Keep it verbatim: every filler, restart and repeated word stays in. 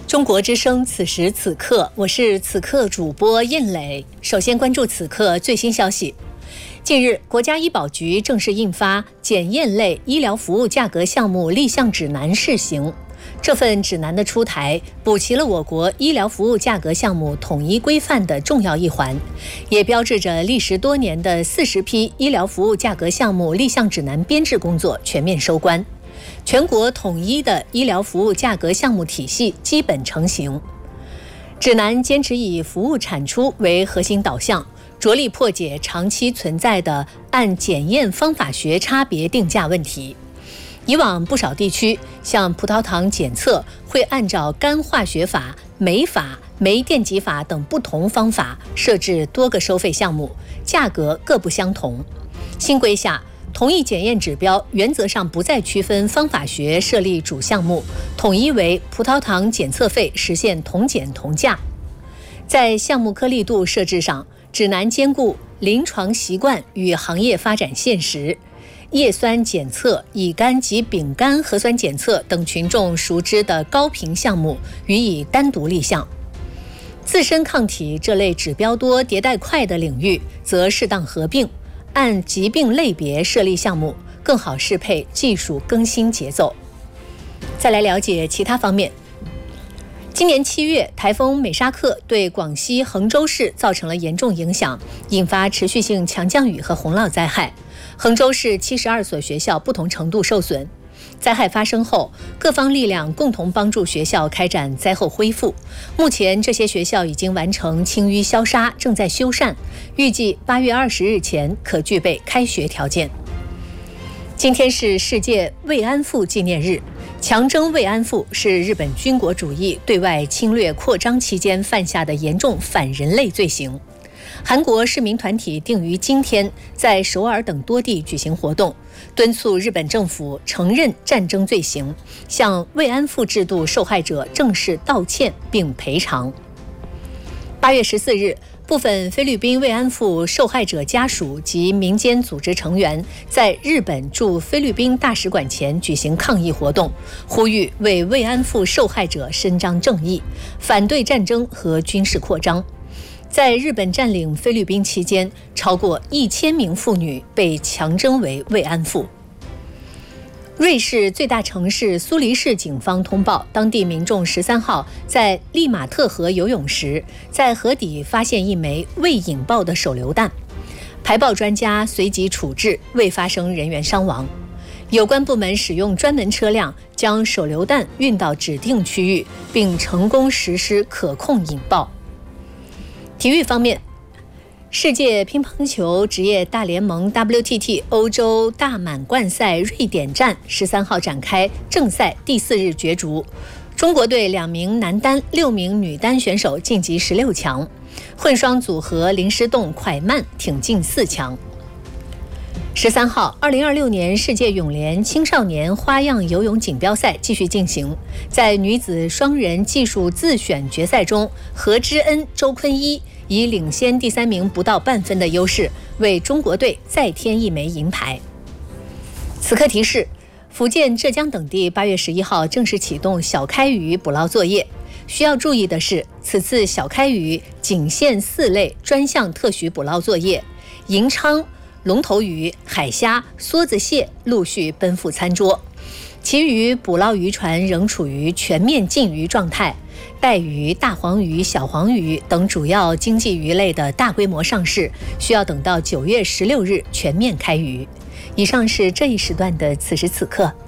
中国之声，此时此刻，我是此刻主播印磊。首先关注此刻最新消息。近日，国家医保局正式印发检验类医疗服务价格项目立项指南试行。这份指南的出台，补齐了我国医疗服务价格项目统一规范的重要一环，也标志着历时多年的四十批医疗服务价格项目立项指南编制工作全面收官。全国统一的医疗服务价格项目体系基本成型。指南坚持以服务产出为核心导向，着力破解长期存在的按检验方法学差别定价问题。以往不少地区，像葡萄糖检测会按照干化学法、酶法、酶电极法等不同方法设置多个收费项目，价格各不相同。新规下，同一检验指标原则上不再区分方法学设立主项目，统一为葡萄糖检测费实现同检同价。在项目颗粒度设置上，指南兼顾临床习惯与行业发展现实。叶酸检测、乙肝及丙肝核酸检测等群众熟知的高频项目予以单独立项。自身抗体这类指标多、迭代快的领域，则适当合并，按疾病类别设立项目，更好适配技术更新节奏。再来了解其他方面。今年七月，台风美沙克对广西衡州市造成了严重影响，引发持续性强降雨和洪涝灾害。衡州市七十二所学校不同程度受损。灾害发生后，各方力量共同帮助学校开展灾后恢复。目前，这些学校已经完成清淤消杀，正在修缮，预计八月二十日前可具备开学条件。今天是世界慰安妇纪念日。强征慰安妇是日本军国主义对外侵略扩张期间犯下的严重反人类罪行。韩国市民团体定于今天在首尔等多地举行活动，敦促日本政府承认战争罪行，向慰安妇制度受害者正式道歉并赔偿。八月十四日，部分菲律宾慰安妇受害者家属及民间组织成员在日本驻菲律宾大使馆前举行抗议活动，呼吁为慰安妇受害者伸张正义，反对战争和军事扩张。在日本占领菲律宾期间，超过一千名妇女被强征为慰安妇。瑞士最大城市苏黎世警方通报，当地民众十三号在利马特河游泳时，在河底发现一枚未引爆的手榴弹。排爆专家随即处置，未发生人员伤亡。有关部门使用专门车辆将手榴弹运到指定区域，并成功实施可控引爆。体育方面，世界乒乓球职业大联盟 W T T 欧洲大满贯赛瑞典站十三号展开正赛第四日角逐，中国队两名男单、六名女单选手晋级十六强，混双组合林诗栋、蒯曼挺进四强。十三号，二零二六年世界泳联青少年花样游泳锦标赛继续进行。在女子双人技术自选决赛中，何之恩、周坤一以领先第三名不到半分的优势，为中国队再添一枚银牌。此刻提示：福建、浙江等地八月十一号正式启动小开鱼捕捞作业。需要注意的是，此次小开鱼仅限四类专项特许捕捞作业，银鲳、龙头鱼、海虾、梭子蟹陆续奔赴餐桌，其余捕捞渔船仍处于全面禁渔状态。带鱼、大黄鱼、小黄鱼等主要经济鱼类的大规模上市，需要等到九月十六日全面开渔。以上是这一时段的此时此刻。